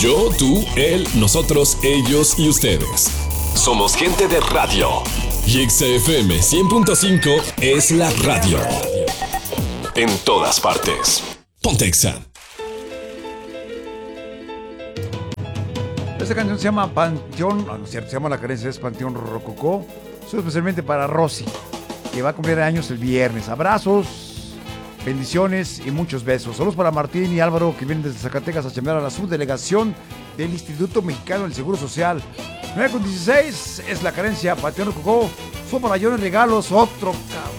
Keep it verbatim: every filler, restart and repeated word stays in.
Yo, tú, él, nosotros, ellos y ustedes. Somos gente de radio. Y Exa F M cien punto cinco es la radio. En todas partes. Ponte Exa. Esta canción se llama Panteón, no, no es cierto, se llama La Carencia, es Panteón Rococó. Eso especialmente para Rosy, que va a cumplir años el viernes. Abrazos, bendiciones y muchos besos. Saludos para Martín y Álvaro, que vienen desde Zacatecas a chambear a la subdelegación del Instituto Mexicano del Seguro Social. nueve con dieciséis es La Carencia, Panteón Rococó. Son para Johnny Regalos, otro cabrón.